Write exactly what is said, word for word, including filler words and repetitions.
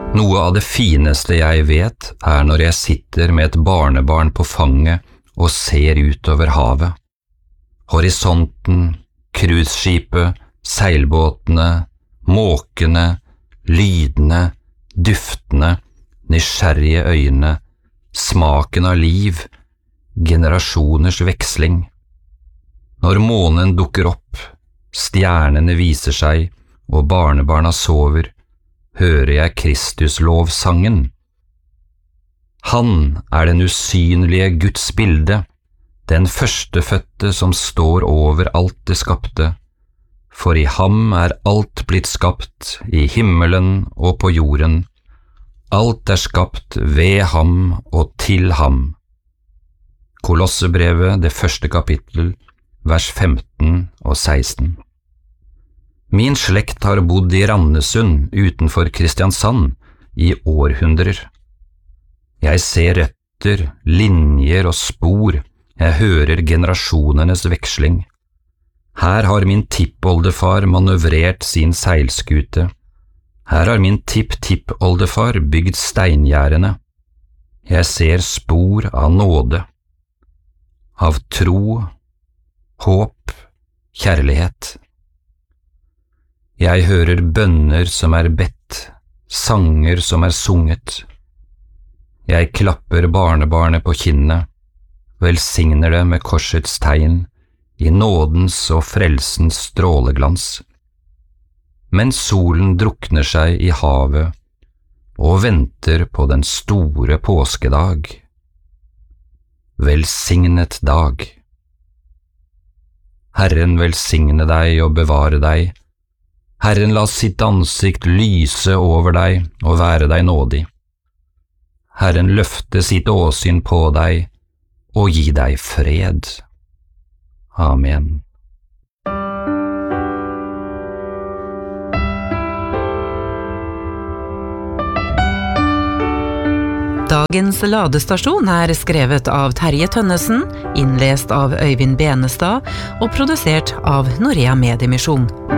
Noe av det fineste jeg vet er når jeg sitter med et barnebarn på fanget og ser utover havet. Horisonten, cruiseskipet, seilbåtene, måkene, lydene, duftene, nysgjerrige øyne, smaken av liv, generasjoners veksling. Når månen dukker opp, stjernene viser seg og barnebarna sover, hører jeg Kristuslovsangen. Han er den usynlige Guds bilde, den førstefødte som står over alt det skapte, for i ham er alt blitt skapt, i himmelen og på jorden. Alt er skapt ved ham og til ham. Kolossebrevet, det første kapittel, vers femten og seksten. Min slekt har bodd i Randesund utenfor Kristiansand i århundrer. Jeg ser røtter, linjer og spor, jeg hører generasjonenes veksling. Her har min tippoldefar manøvrert sin seilskute. Her har min tipp-tippoldefar bygd steingjerdene. Jeg ser spor av nåde, av tro, håp, kjærlighet. Jeg hører bønner som er bedt, sanger som er sunget. Jeg klapper barnebarnet på kinnet, velsigner det med korsets tegn, i nådens og frelsens stråleglans. Men solen drukner seg i havet og venter på den store påskedag. Velsignet dag. Herren velsigne deg og bevare deg. Herren la sitt ansikt lyse over deg og være deg nådig. Herren løfte sitt åsyn på deg og gi deg fred. Amen. Dagens ladestasjon er skrevet av Terje Tønnesen, innlest av Øyvind Benestad og produsert av Norea Mediemisjon.